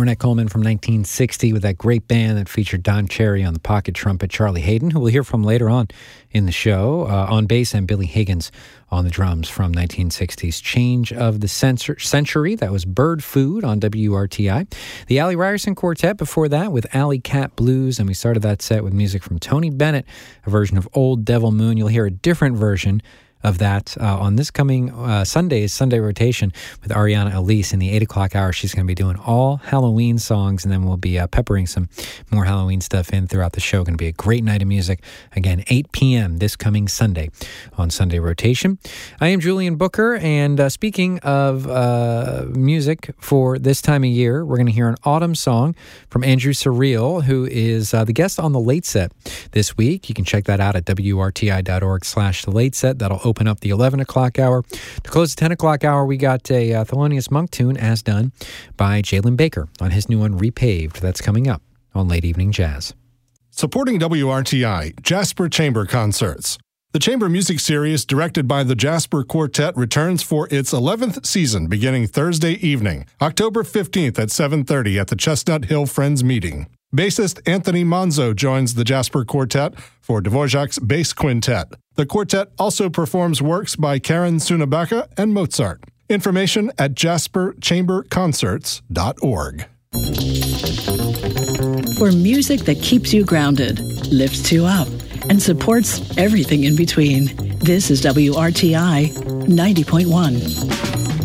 Ornette Coleman from 1960 with that great band that featured Don Cherry on the pocket trumpet, Charlie Hayden, who we'll hear from later on in the show, on bass, and Billy Higgins on the drums from 1960's Change of the Century. That was Bird Food on WRTI. The Allie Ryerson Quartet before that with Alley Cat Blues, and we started that set with music from Tony Bennett, a version of Old Devil Moon. You'll hear a different version of that on this coming Sunday's Sunday Rotation with Ariana Elise in the 8 o'clock hour. She's going to be doing all Halloween songs, and then we'll be peppering some more Halloween stuff in throughout the show. Going to be a great night of music. Again, 8 p.m. this coming Sunday on Sunday Rotation. I am Julian Booker, and speaking of music for this time of year, we're going to hear an autumn song from Andrew Surreal, who is the guest on The Late Set this week. You can check that out at wrti.org/The Late Set. That'll open up the 11 o'clock hour. To close the 10 o'clock hour, we got a Thelonious Monk tune, As Done, by Jalen Baker on his new one, Repaved. That's coming up on Late Evening Jazz. Supporting WRTI, Jasper Chamber Concerts. The chamber music series, directed by the Jasper Quartet, returns for its 11th season beginning Thursday evening, October 15th at 7:30 at the Chestnut Hill Friends Meeting. Bassist Anthony Monzo joins the Jasper Quartet for Dvorak's Bass Quintet. The quartet also performs works by Karen Sunabaka and Mozart. Information at jasperchamberconcerts.org. For music that keeps you grounded, lifts you up, and supports everything in between, this is WRTI 90.1.